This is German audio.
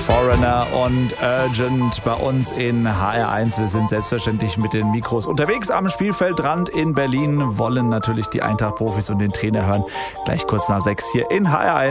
Foreigner und Urgent bei uns in HR1. Wir sind selbstverständlich mit den Mikros unterwegs am Spielfeldrand in Berlin, wollen natürlich die Eintracht-Profis und den Trainer hören. Gleich kurz nach 6 hier in HR1.